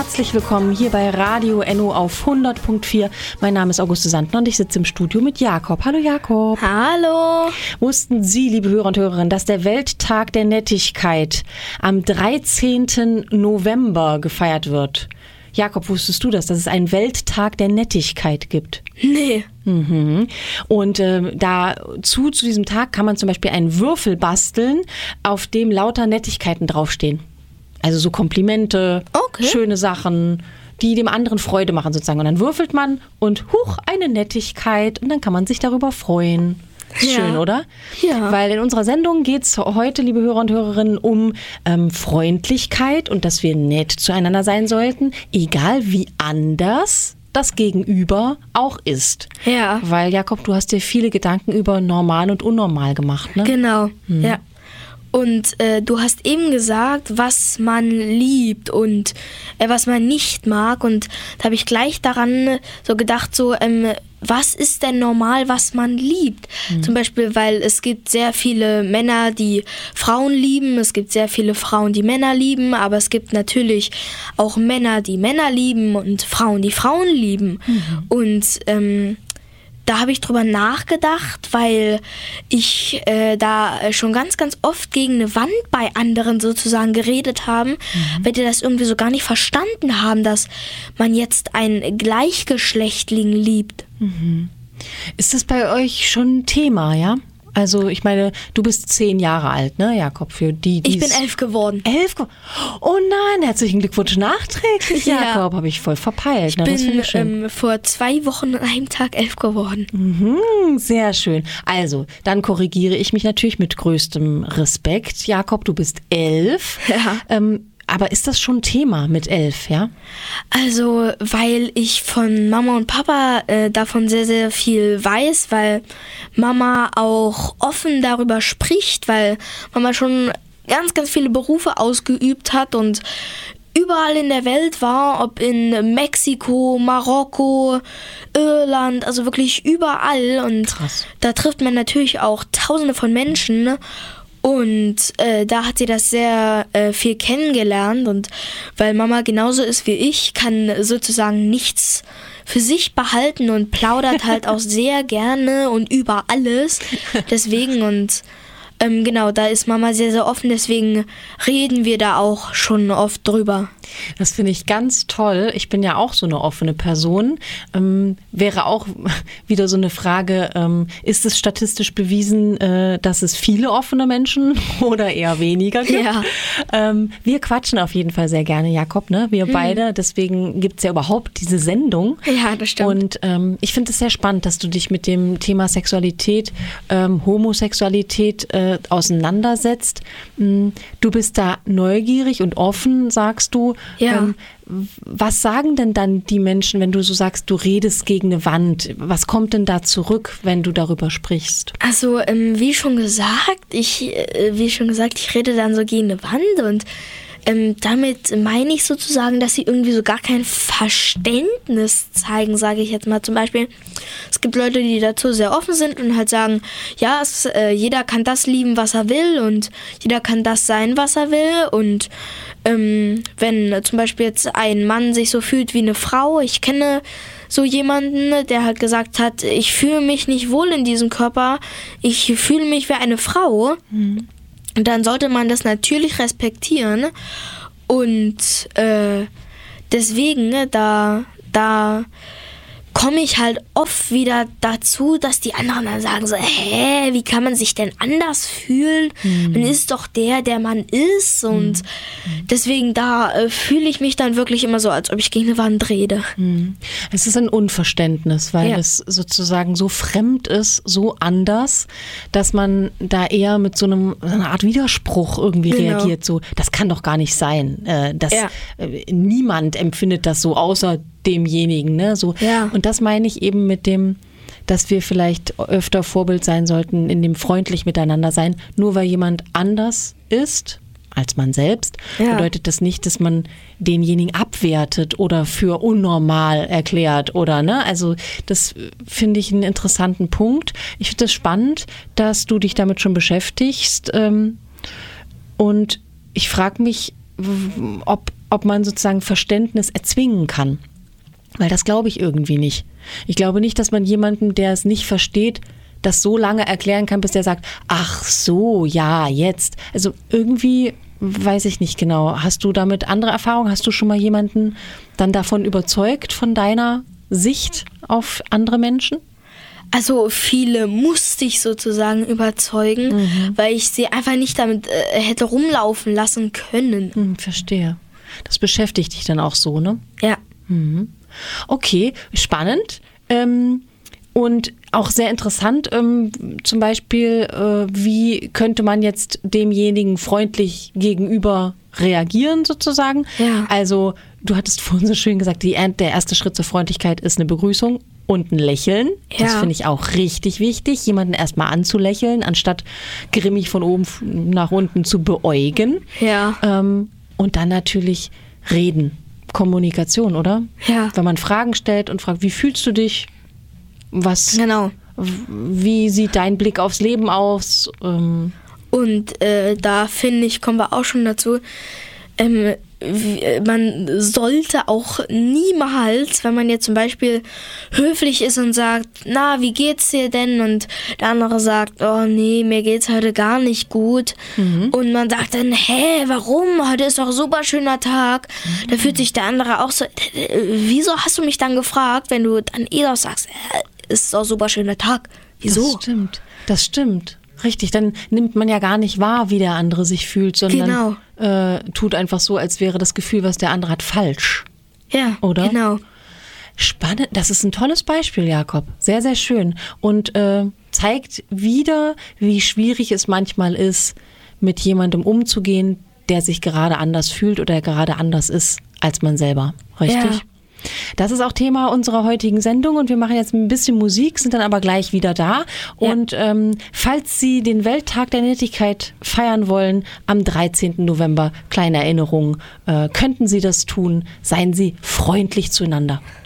Herzlich willkommen hier bei Radio Enno auf 100.4. Mein Name ist Auguste Sandner und ich sitze im Studio mit Jakob. Hallo Jakob. Hallo. Wussten Sie, liebe Hörer und Hörerinnen, dass der Welttag der Nettigkeit am 13. November gefeiert wird? Jakob, wusstest du das, dass es einen Welttag der Nettigkeit gibt? Nee. Mhm. Und zu diesem Tag kann man zum Beispiel einen Würfel basteln, auf dem lauter Nettigkeiten draufstehen. Also so Komplimente, schöne Sachen, die dem anderen Freude machen sozusagen. Und dann würfelt man und eine Nettigkeit und dann kann man sich darüber freuen. Ist schön, oder? Ja. Weil in unserer Sendung geht es heute, liebe Hörer und Hörerinnen, um Freundlichkeit und dass wir nett zueinander sein sollten, egal wie anders das Gegenüber auch ist. Ja. Weil, Jakob, du hast dir viele Gedanken über normal und unnormal gemacht, ne? Genau, ja. Und du hast eben gesagt, was man liebt und was man nicht mag. Und da habe ich gleich daran so gedacht, was ist denn normal, was man liebt? Zum Beispiel, weil es gibt sehr viele Männer, die Frauen lieben. Es gibt sehr viele Frauen, die Männer lieben. Aber es gibt natürlich auch Männer, die Männer lieben und Frauen, die Frauen lieben. Und da habe ich drüber nachgedacht, weil ich da schon ganz, ganz oft gegen eine Wand bei anderen sozusagen geredet habe, weil die das irgendwie so gar nicht verstanden haben, dass man jetzt einen Gleichgeschlechtling liebt. Ist das bei euch schon ein Thema, ja? Also ich meine, du bist 10 Jahre alt, ne, Jakob? Für die, Ich bin 11 geworden. 11? Oh nein, herzlichen Glückwunsch nachträglich, Ja. Jakob. Habe ich voll verpeilt. Ich Das finde bin ich schön. vor 2 Wochen an einem Tag 11 geworden. Sehr schön. Also, dann korrigiere ich mich natürlich mit größtem Respekt. Jakob, du bist 11. Ja. Aber ist das schon Thema mit 11, ja? Also, weil ich von Mama und Papa davon sehr, sehr viel weiß, weil Mama auch offen darüber spricht, weil Mama schon ganz, ganz viele Berufe ausgeübt hat und überall in der Welt war, ob in Mexiko, Marokko, Irland, also wirklich überall. Und Krass. da trifft man natürlich auch Tausende von Menschen, ne? Und da hat sie das sehr viel kennengelernt und weil Mama genauso ist wie ich, kann sozusagen nichts für sich behalten und plaudert halt auch sehr gerne und über alles. Deswegen und genau, da ist Mama sehr, sehr offen, deswegen reden wir da auch schon oft drüber. Das finde ich ganz toll. Ich bin ja auch so eine offene Person. Wäre auch wieder so eine Frage, ist es statistisch bewiesen, dass es viele offene Menschen oder eher weniger gibt? Ja. Wir quatschen auf jeden Fall sehr gerne, Jakob, ne? Wir beide. Deswegen gibt es ja überhaupt diese Sendung. Ja, das stimmt. Und ich finde es sehr spannend, dass du dich mit dem Thema Sexualität, Homosexualität auseinandersetzt. Du bist da neugierig und offen, sagst du. Ja. Was sagen denn dann die Menschen, wenn du so sagst, du redest gegen eine Wand? Was kommt denn da zurück, wenn du darüber sprichst? Also, wie schon gesagt, ich rede dann so gegen eine Wand und damit meine ich sozusagen, dass sie irgendwie so gar kein Verständnis zeigen, sage ich jetzt mal. Zum Beispiel, es gibt Leute, die dazu sehr offen sind und halt sagen, ja, jeder kann das lieben, was er will und jeder kann das sein, was er will. Und wenn zum Beispiel jetzt ein Mann sich so fühlt wie eine Frau, ich kenne so jemanden, der halt gesagt hat, ich fühle mich nicht wohl in diesem Körper, ich fühle mich wie eine Frau. Und dann sollte man das natürlich respektieren und deswegen, da komme ich halt oft wieder dazu, dass die anderen dann sagen so, wie kann man sich denn anders fühlen? Man ist doch der man ist und deswegen da fühle ich mich dann wirklich immer so, als ob ich gegen eine Wand rede. Es ist ein Unverständnis, weil Ja. es sozusagen so fremd ist, so anders, dass man da eher mit so einer Art Widerspruch irgendwie Genau. reagiert. So, das kann doch gar nicht sein. Ja. Niemand empfindet das so, außer demjenigen. Ne? So. Ja. Und das meine ich eben mit dem, dass wir vielleicht öfter Vorbild sein sollten, in dem freundlich miteinander sein. Nur weil jemand anders ist als man selbst, bedeutet das nicht, dass man denjenigen abwertet oder für unnormal erklärt oder, ne? Also das finde ich einen interessanten Punkt. Ich finde es spannend, dass du dich damit schon beschäftigst und ich frage mich, ob ob man sozusagen Verständnis erzwingen kann. Weil das glaube ich irgendwie nicht. Ich glaube nicht, dass man jemandem, der es nicht versteht, das so lange erklären kann, bis der sagt, ach so, ja, jetzt. Also irgendwie weiß ich nicht genau. Hast du damit andere Erfahrungen? Hast du schon mal jemanden dann davon überzeugt, von deiner Sicht auf andere Menschen? Also viele musste ich sozusagen überzeugen, weil ich sie einfach nicht damit hätte rumlaufen lassen können. Verstehe. Das beschäftigt dich dann auch so, ne? Ja. Okay, spannend. Und auch sehr interessant, zum Beispiel, wie könnte man jetzt demjenigen freundlich gegenüber reagieren sozusagen? Ja. Also du hattest vorhin so schön gesagt, der erste Schritt zur Freundlichkeit ist eine Begrüßung und ein Lächeln. Das finde ich auch richtig wichtig, jemanden erstmal anzulächeln, anstatt grimmig von oben nach unten zu beäugen. Ja. Und dann natürlich reden. Kommunikation, oder? Ja. Wenn man Fragen stellt und fragt, wie fühlst du dich? Genau. Wie sieht dein Blick aufs Leben aus? Und da finde ich, kommen wir auch schon dazu, man sollte auch niemals, wenn man jetzt zum Beispiel höflich ist und sagt, na, wie geht's dir denn? Und der andere sagt, oh nee, mir geht's heute gar nicht gut. Und man sagt dann, hä, warum? Heute ist doch ein super schöner Tag. Da fühlt sich der andere auch so, wieso hast du mich dann gefragt, wenn du dann doch sagst, ist doch ein super schöner Tag. Wieso? Das stimmt. Richtig, dann nimmt man ja gar nicht wahr, wie der andere sich fühlt, sondern tut einfach so, als wäre das Gefühl, was der andere hat, falsch. Ja, oder? Genau. Spannend, das ist ein tolles Beispiel, Jakob. Sehr, sehr schön. Und zeigt wieder, wie schwierig es manchmal ist, mit jemandem umzugehen, der sich gerade anders fühlt oder gerade anders ist als man selber. Richtig? Ja. Das ist auch Thema unserer heutigen Sendung und wir machen jetzt ein bisschen Musik, sind dann aber gleich wieder da. Ja. Und falls Sie den Welttag der Nettigkeit feiern wollen, am 13. November, kleine Erinnerung, könnten Sie das tun. Seien Sie freundlich zueinander.